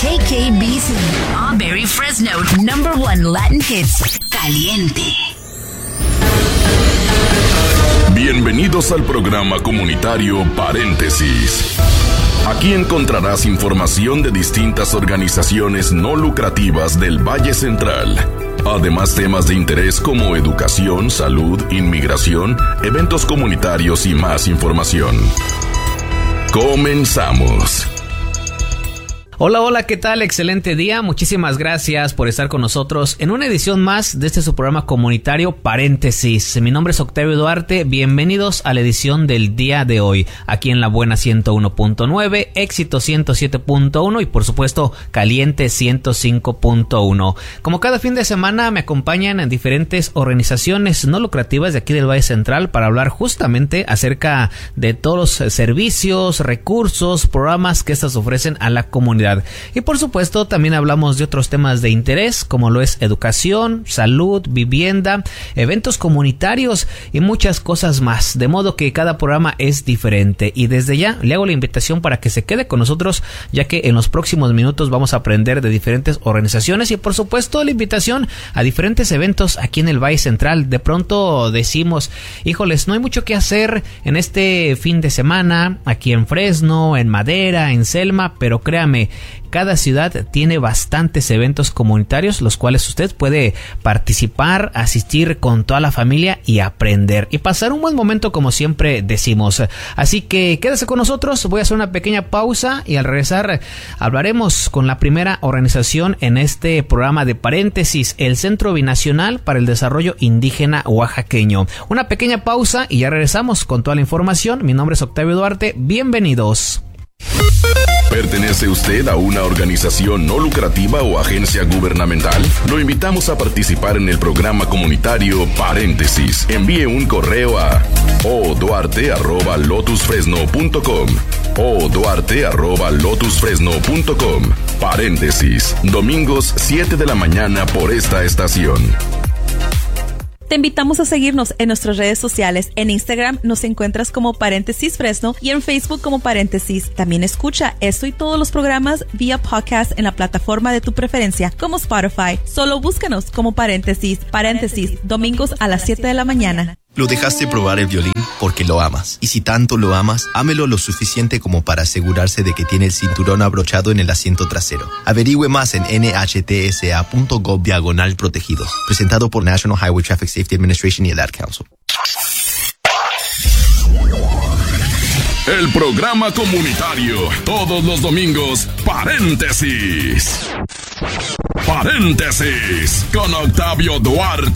KKBZ, Auberry Fresno, #1 Latin hits, Caliente. Bienvenidos al programa comunitario Paréntesis. Aquí encontrarás información de distintas organizaciones no lucrativas del Valle Central. Además, temas de interés como educación, salud, inmigración, eventos comunitarios y más información. Comenzamos. Hola, ¿qué tal? Excelente día. Muchísimas gracias por estar con nosotros en una edición más de su programa comunitario Paréntesis. Mi nombre es Octavio Duarte. Bienvenidos a la edición del día de hoy, aquí en La Buena 101.9, Éxito 107.1 y por supuesto Caliente 105.1. Como cada fin de semana me acompañan en diferentes organizaciones no lucrativas de aquí del Valle Central para hablar justamente acerca de todos los servicios, recursos, programas que estas ofrecen a la comunidad. Y por supuesto también hablamos de otros temas de interés como lo es educación, salud, vivienda, eventos comunitarios y muchas cosas más, de modo que cada programa es diferente y desde ya le hago la invitación para que se quede con nosotros, ya que en los próximos minutos vamos a aprender de diferentes organizaciones y por supuesto la invitación a diferentes eventos aquí en el Valle Central. De pronto decimos, híjoles, no hay mucho que hacer en este fin de semana aquí en Fresno, en Madera, en Selma, pero créame, cada ciudad tiene bastantes eventos comunitarios, los cuales usted puede participar, asistir con toda la familia y aprender y pasar un buen momento como siempre decimos. Así que quédese con nosotros, voy a hacer una pequeña pausa y al regresar hablaremos con la primera organización en este programa de Paréntesis, el Centro Binacional para el Desarrollo Indígena Oaxaqueño. Una pequeña pausa y ya regresamos con toda la información. Mi nombre es Octavio Duarte, bienvenidos. ¿Pertenece usted a una organización no lucrativa o agencia gubernamental? Lo invitamos a participar en el programa comunitario Paréntesis. Envíe un correo a oduarte@lotusfresno.com oduarte@lotusfresno.com. Paréntesis, domingos 7 de la mañana por esta estación. Te invitamos a seguirnos en nuestras redes sociales. En Instagram nos encuentras como Paréntesis Fresno y en Facebook como Paréntesis. También escucha esto y todos los programas vía podcast en la plataforma de tu preferencia, como Spotify. Solo búscanos como Paréntesis. Paréntesis, domingos a las 7 de la mañana. Lo dejaste probar el violín porque lo amas. Y si tanto lo amas, ámelo lo suficiente como para asegurarse de que tiene el cinturón abrochado en el asiento trasero. Averigüe más en nhtsa.gov/protegidos. Presentado por National Highway Traffic Safety Administration y el Ad Council. El programa comunitario, todos los domingos, Paréntesis. Paréntesis, con Octavio Duarte.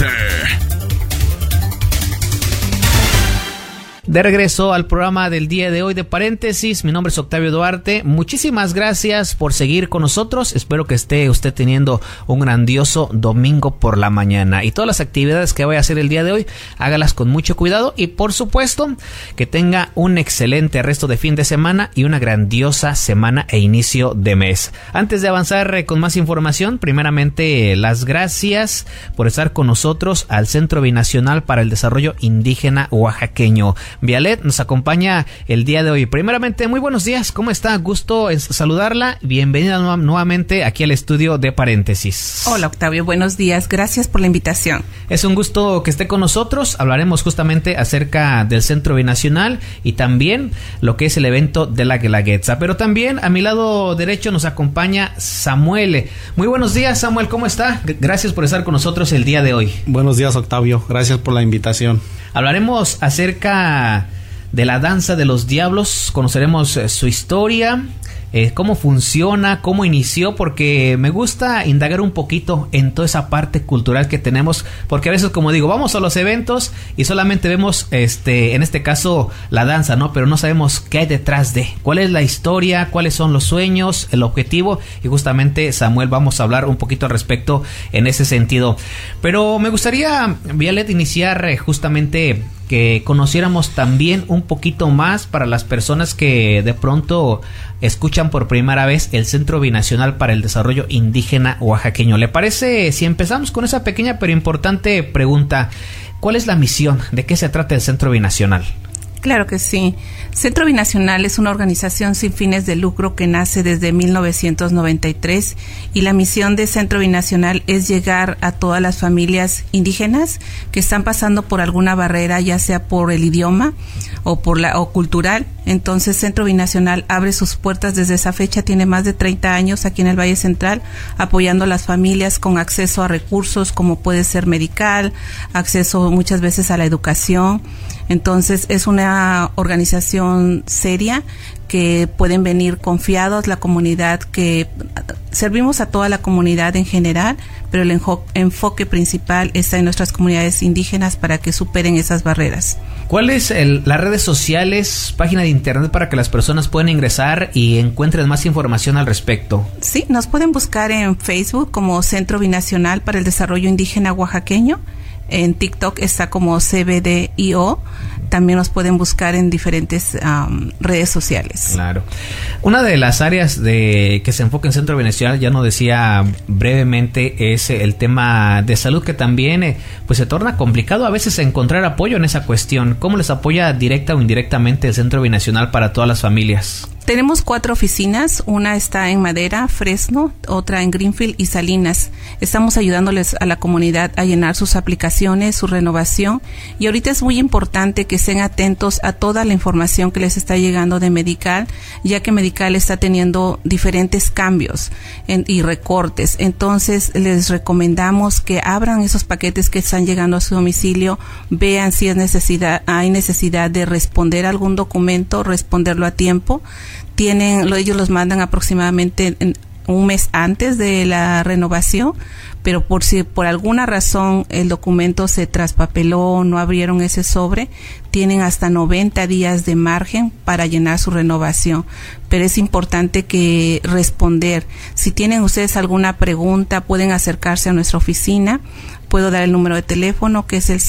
De regreso al programa del día de hoy de Paréntesis, mi nombre es Octavio Duarte. Muchísimas gracias por seguir con nosotros. Espero que esté usted teniendo un grandioso domingo por la mañana. Y todas las actividades que voy a hacer el día de hoy, hágalas con mucho cuidado. Y por supuesto, que tenga un excelente resto de fin de semana y una grandiosa semana e inicio de mes. Antes de avanzar con más información, primeramente las gracias por estar con nosotros al Centro Binacional para el Desarrollo Indígena Oaxaqueño. Vialet nos acompaña el día de hoy. Primeramente, muy buenos días, ¿cómo está? Gusto en saludarla. Bienvenida nuevamente aquí al estudio de Paréntesis. Hola Octavio, buenos días, gracias por la invitación. Es un gusto que esté con nosotros. Hablaremos justamente acerca del Centro Binacional y también lo que es el evento de la Guelaguetza. Pero también a mi lado derecho nos acompaña Samuel. Muy buenos días, Samuel, ¿cómo está? Gracias por estar con nosotros el día de hoy. Buenos días, Octavio, gracias por la invitación. Hablaremos acerca de la danza de los diablos, conoceremos su historia, cómo funciona, cómo inició, porque me gusta indagar un poquito en toda esa parte cultural que tenemos, porque a veces, como digo, vamos a los eventos y solamente vemos, en este caso, la danza, ¿no? Pero no sabemos qué hay detrás de, cuál es la historia, cuáles son los sueños, el objetivo, y justamente, Samuel, vamos a hablar un poquito al respecto en ese sentido. Pero me gustaría, Violet, iniciar justamente que conociéramos también un poquito más para las personas que de pronto escuchan por primera vez el Centro Binacional para el Desarrollo Indígena Oaxaqueño. ¿Le parece si empezamos con esa pequeña pero importante pregunta? ¿Cuál es la misión? ¿De qué se trata el Centro Binacional? Claro que sí. Centro Binacional es una organización sin fines de lucro que nace desde 1993 y la misión de Centro Binacional es llegar a todas las familias indígenas que están pasando por alguna barrera, ya sea por el idioma o cultural. Entonces Centro Binacional abre sus puertas desde esa fecha, tiene más de 30 años aquí en el Valle Central, apoyando a las familias con acceso a recursos como puede ser medical, acceso muchas veces a la educación. Entonces es una organización seria que pueden venir confiados la comunidad, que servimos a toda la comunidad en general, pero el enfoque principal está en nuestras comunidades indígenas para que superen esas barreras. ¿Cuáles las redes sociales, página de internet para que las personas puedan ingresar y encuentren más información al respecto? Sí, nos pueden buscar en Facebook como Centro Binacional para el Desarrollo Indígena Oaxaqueño. En TikTok está como CBDIO. También nos pueden buscar en diferentes redes sociales. Claro. Una de las áreas que se enfoca en Centro Binacional, ya nos decía brevemente, es el tema de salud, que también pues se torna complicado a veces encontrar apoyo en esa cuestión. ¿Cómo les apoya directa o indirectamente el Centro Binacional para todas las familias? Tenemos 4 oficinas, una está en Madera, Fresno, otra en Greenfield y Salinas. Estamos ayudándoles a la comunidad a llenar sus aplicaciones, su renovación, y ahorita es muy importante que estén atentos a toda la información que les está llegando de Medical, ya que Medical está teniendo diferentes cambios y recortes. Entonces les recomendamos que abran esos paquetes que están llegando a su domicilio, vean si hay necesidad de responder algún documento, responderlo a tiempo. Ellos los mandan aproximadamente un mes antes de la renovación, pero si por alguna razón el documento se traspapeló, no abrieron ese sobre, tienen hasta 90 días de margen para llenar su renovación. Pero es importante que responder. Si tienen ustedes alguna pregunta, pueden acercarse a nuestra oficina. Puedo dar el número de teléfono, que es el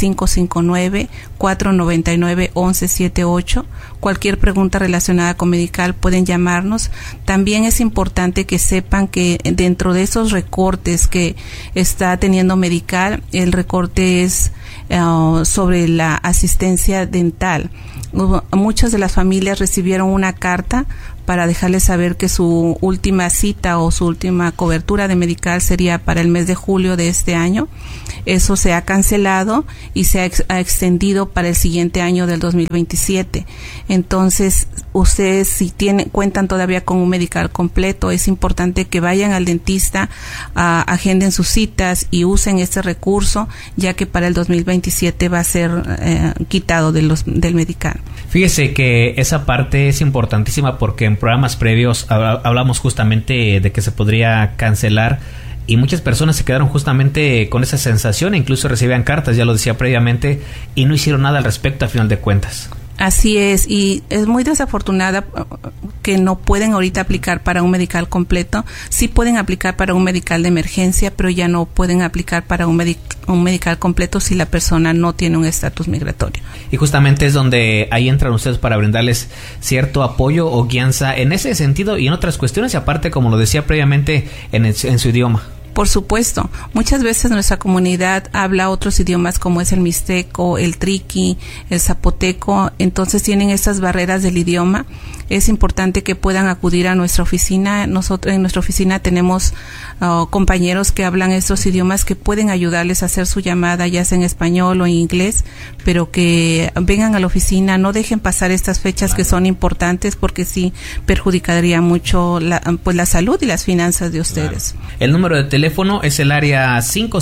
559-499-1178. Cualquier pregunta relacionada con Medical pueden llamarnos. También es importante que sepan que dentro de esos recortes que está teniendo Medical, el recorte es sobre la asistencia dental. Muchas de las familias recibieron una carta para dejarles saber que su última cita o su última cobertura de Medical sería para el mes de julio de este año. Eso se ha cancelado y se ha extendido para el siguiente año del 2027. Entonces, ustedes si cuentan todavía con un Medical completo, es importante que vayan al dentista, agenden sus citas y usen este recurso, ya que para el 2027 va a ser quitado del Medical. Fíjese que esa parte es importantísima, porque en programas previos hablamos justamente de que se podría cancelar, y muchas personas se quedaron justamente con esa sensación e incluso recibían cartas, ya lo decía previamente, y no hicieron nada al respecto a final de cuentas. Así es, y es muy desafortunada que no pueden ahorita aplicar para un Medical completo. Sí pueden aplicar para un Medical de emergencia, pero ya no pueden aplicar para un Medical completo si la persona no tiene un estatus migratorio. Y justamente es donde ahí entran ustedes para brindarles cierto apoyo o guianza en ese sentido y en otras cuestiones, y aparte, como lo decía previamente, en su idioma. Por supuesto, muchas veces nuestra comunidad habla otros idiomas como es el mixteco, el triqui, el zapoteco, entonces tienen estas barreras del idioma. Es importante que puedan acudir a nuestra oficina. Nosotros en nuestra oficina tenemos compañeros que hablan estos idiomas que pueden ayudarles a hacer su llamada, ya sea en español o en inglés, pero que vengan a la oficina, no dejen pasar estas fechas que son importantes, porque sí perjudicaría mucho la salud y las finanzas de ustedes. Claro. El número de teléfono es el área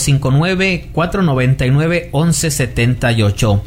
559-499-1178.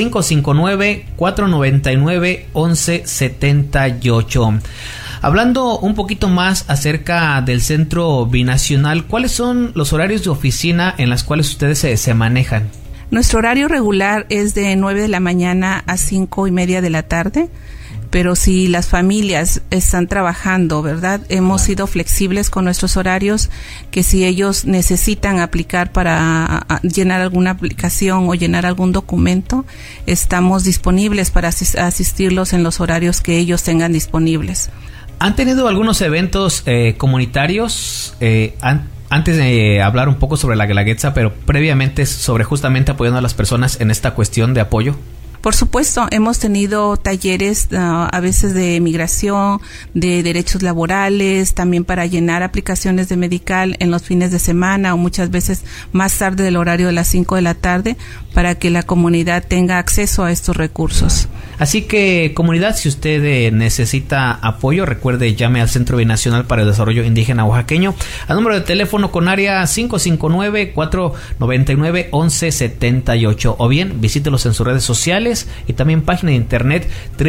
559-499-1178. Hablando un poquito más acerca del Centro Binacional, ¿cuáles son los horarios de oficina en las cuales ustedes se manejan? Nuestro horario regular es de 9 de la mañana a 5:30 de la tarde. Pero si las familias están trabajando, ¿verdad? Hemos sido flexibles con nuestros horarios, que si ellos necesitan aplicar para llenar alguna aplicación o llenar algún documento, estamos disponibles para asistirlos en los horarios que ellos tengan disponibles. ¿Han tenido algunos eventos comunitarios? Antes de hablar un poco sobre la Guelaguetza, pero previamente sobre justamente apoyando a las personas en esta cuestión de apoyo. Por supuesto, hemos tenido talleres a veces de migración, de derechos laborales, también para llenar aplicaciones de medical en los fines de semana o muchas veces más tarde del horario de las 5 de la tarde para que la comunidad tenga acceso a estos recursos. Así que, comunidad, si usted necesita apoyo, recuerde, llame al Centro Binacional para el Desarrollo Indígena Oaxaqueño al número de teléfono con área 559-499-1178 o bien visítelos en sus redes sociales y también página de internet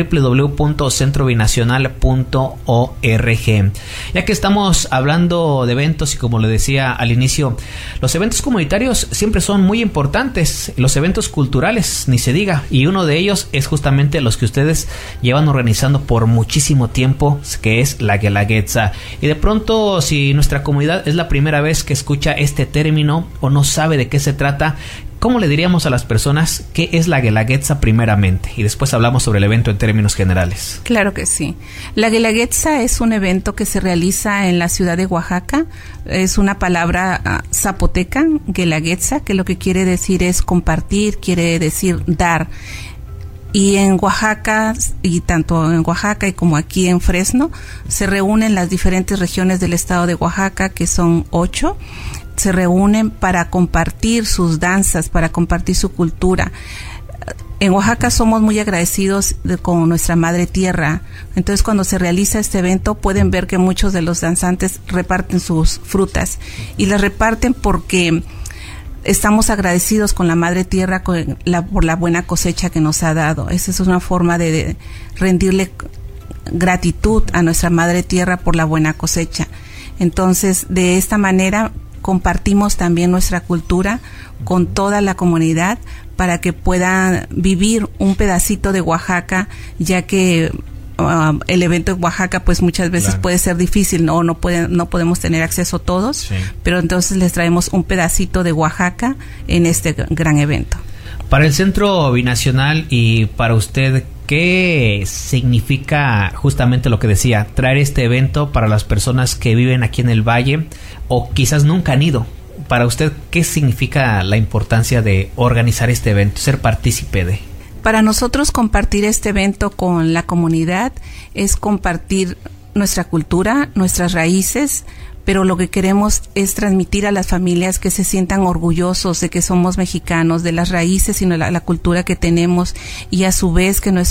www.centrobinacional.org. Ya que estamos hablando de eventos y como le decía al inicio, los eventos comunitarios siempre son muy importantes, los eventos culturales ni se diga, y uno de ellos es justamente los que ustedes llevan organizando por muchísimo tiempo, que es la Guelaguetza. Y de pronto, si nuestra comunidad es la primera vez que escucha este término o no sabe de qué se trata, ¿cómo le diríamos a las personas qué es la Guelaguetza primeramente? Y después hablamos sobre el evento en términos generales. Claro que sí. La Guelaguetza es un evento que se realiza en la ciudad de Oaxaca. Es una palabra zapoteca, Guelaguetza, que lo que quiere decir es compartir, quiere decir dar. Y en Oaxaca, y tanto en Oaxaca y como aquí en Fresno, se reúnen las diferentes regiones del estado de Oaxaca, que son 8, se reúnen para compartir sus danzas, para compartir su cultura. En Oaxaca somos muy agradecidos con nuestra madre tierra. Entonces, cuando se realiza este evento, pueden ver que muchos de los danzantes reparten sus frutas. Y las reparten porque estamos agradecidos con la madre tierra por la buena cosecha que nos ha dado. Esa es una forma de rendirle gratitud a nuestra madre tierra por la buena cosecha. Entonces, de esta manera compartimos también nuestra cultura con toda la comunidad para que puedan vivir un pedacito de Oaxaca, ya que el evento en Oaxaca pues muchas veces puede ser difícil, no podemos tener acceso todos, pero entonces les traemos un pedacito de Oaxaca en este gran evento. Para el Centro Binacional y para usted, ¿qué significa justamente lo que decía, traer este evento para las personas que viven aquí en el Valle o quizás nunca han ido? Para usted, ¿qué significa la importancia de organizar este evento, ser partícipe de? Para nosotros compartir este evento con la comunidad es compartir nuestra cultura, nuestras raíces, pero lo que queremos es transmitir a las familias que se sientan orgullosos de que somos mexicanos, de las raíces y la cultura que tenemos, y a su vez que nuestros